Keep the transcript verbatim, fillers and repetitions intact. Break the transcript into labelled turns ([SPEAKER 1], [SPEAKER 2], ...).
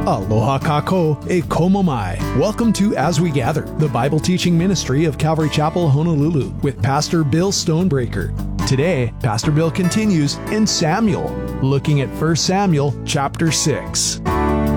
[SPEAKER 1] Aloha kako e komo mai. Welcome to As We Gather, the Bible teaching ministry of Calvary Chapel, Honolulu, with Pastor Bill Stonebreaker. Today, Pastor Bill continues in Samuel, looking at First Samuel chapter six.